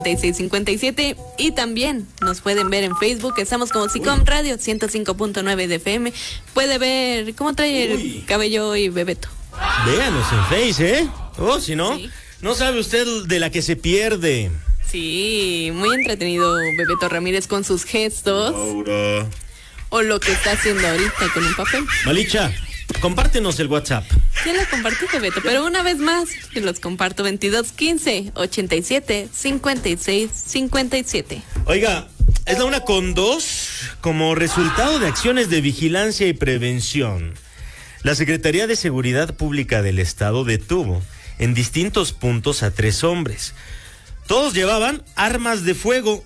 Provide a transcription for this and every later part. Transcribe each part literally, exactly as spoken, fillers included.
seis cincuenta y siete y también nos pueden ver en Facebook. Estamos como Sicom Radio ciento cinco punto nueve de F M. Puede ver cómo trae el Uy. cabello hoy Bebeto. Véanos en Face, ¿eh? Oh, si no, sí. No sabe usted de la que se pierde. Sí, muy entretenido Bebeto Ramírez con sus gestos. Laura. O lo que está haciendo ahorita con un papel. Malicha, compártenos el WhatsApp. Ya lo compartí, Bebeto, pero una vez más te los comparto: veintidós quince ochenta y siete cincuenta y seis cincuenta y siete. Oiga, es la una con dos. Como resultado de acciones de vigilancia y prevención, la Secretaría de Seguridad Pública del Estado detuvo en distintos puntos a tres hombres. Todos llevaban armas de fuego.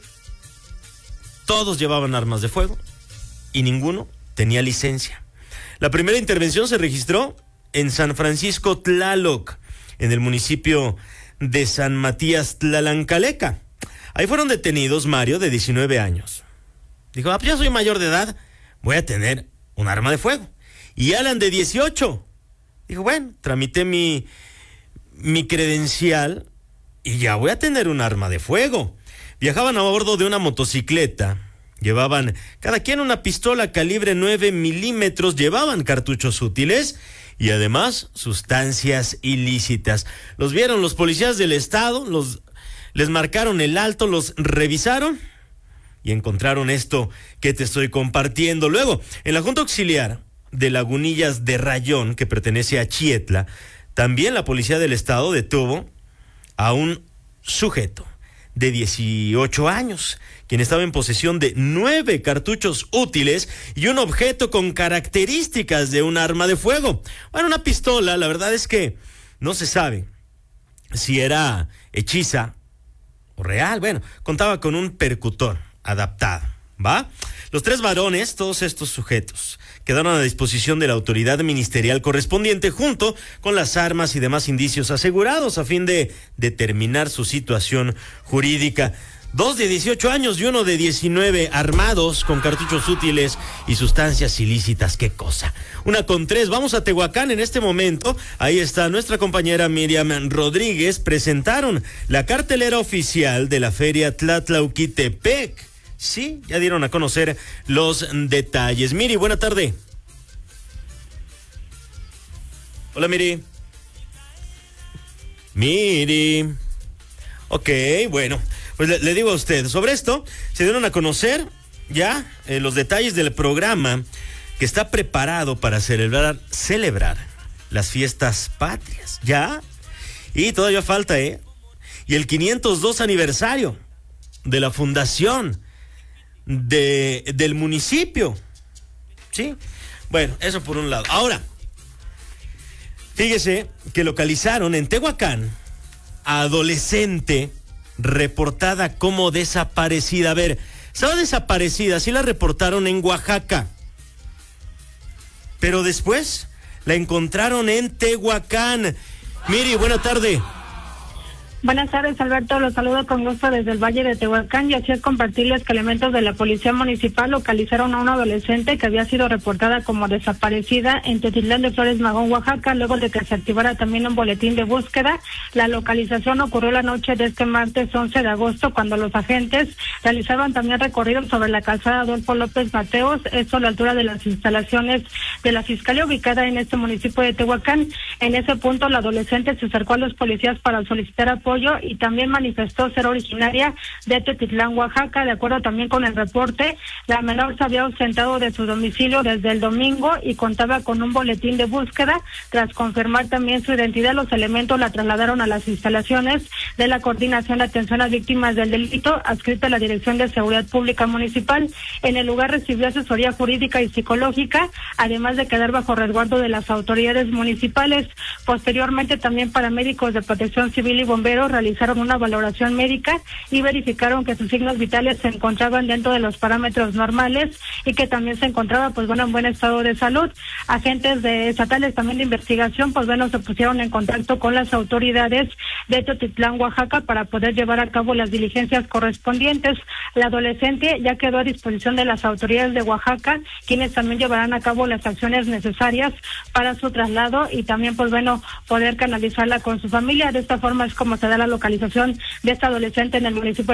Todos llevaban armas de fuego y ninguno tenía licencia. La primera intervención se registró en San Francisco Tlaloc, en el municipio de San Matías Tlalancaleca. Ahí fueron detenidos Mario, de diecinueve años. Dijo, ah, pues ya soy mayor de edad, voy a tener un arma de fuego. Y Alan, de dieciocho. Dijo, bueno, tramité mi, mi credencial y ya voy a tener un arma de fuego. Viajaban a bordo de una motocicleta. Llevaban cada quien una pistola calibre nueve milímetros, llevaban cartuchos útiles y además sustancias ilícitas. Los vieron los policías del estado, los, les marcaron el alto, los revisaron y encontraron esto que te estoy compartiendo. Luego, en la Junta Auxiliar de Lagunillas de Rayón, que pertenece a Chietla, también la policía del estado detuvo a un sujeto de dieciocho años, quien estaba en posesión de nueve cartuchos útiles y un objeto con características de un arma de fuego. Bueno, una pistola, la verdad es que no se sabe si era hechiza o real. Bueno, contaba con un percutor adaptado, ¿va? Los tres varones, todos estos sujetos, quedaron a disposición de la autoridad ministerial correspondiente junto con las armas y demás indicios asegurados a fin de determinar su situación jurídica. Dos de dieciocho años y uno de diecinueve armados con cartuchos útiles y sustancias ilícitas. ¡Qué cosa! Una con tres. Vamos a Tehuacán en este momento. Ahí está nuestra compañera Miriam Rodríguez. Presentaron la cartelera oficial de la Feria Tlatlauquitepec. Sí, ya dieron a conocer los detalles. Miri, buena tarde. Hola, Miri. Miri. Ok, bueno, pues le, le digo a usted, sobre esto se dieron a conocer ya eh, los detalles del programa que está preparado para celebrar, celebrar las fiestas patrias, ¿ya? Y todavía falta, ¿eh? Y el quinientos dos aniversario de la fundación de del municipio, ¿sí? Bueno, eso por un lado. Ahora, fíjese que localizaron en Tehuacán a adolescente reportada como desaparecida. A ver, estaba desaparecida, sí la reportaron en Oaxaca, pero después la encontraron en Tehuacán. Miri, buena tarde. Buenas tardes, Alberto. Los saludo con gusto desde el Valle de Tehuacán y así es compartirles que elementos de la Policía Municipal localizaron a una adolescente que había sido reportada como desaparecida en Teotitlán de Flores Magón, Oaxaca, luego de que se activara también un boletín de búsqueda. La localización ocurrió la noche de este martes once de agosto, cuando los agentes realizaban también recorridos sobre la calzada Adolfo López Mateos, esto a la altura de las instalaciones de la Fiscalía ubicada en este municipio de Tehuacán. En ese punto, la adolescente se acercó a los policías para solicitar apoyo y también manifestó ser originaria de Teotitlán, Oaxaca. De acuerdo también con el reporte, la menor se había ausentado de su domicilio desde el domingo y contaba con un boletín de búsqueda. Tras confirmar también su identidad, los elementos la trasladaron a las instalaciones de la Coordinación de Atención a Víctimas del Delito, adscrita a la Dirección de Seguridad Pública Municipal. En el lugar recibió asesoría jurídica y psicológica, además de quedar bajo resguardo de las autoridades municipales. Posteriormente, también paramédicos de Protección Civil y bomberos realizaron una valoración médica y verificaron indicaron que sus signos vitales se encontraban dentro de los parámetros normales y que también se encontraba, pues bueno, en buen estado de salud. Agentes de estatales también de investigación, pues bueno, se pusieron en contacto con las autoridades de Teotitlán, Oaxaca, para poder llevar a cabo las diligencias correspondientes. La adolescente ya quedó a disposición de las autoridades de Oaxaca, quienes también llevarán a cabo las acciones necesarias para su traslado y también, pues bueno, poder canalizarla con su familia. De esta forma es como se da la localización de esta adolescente en el municipio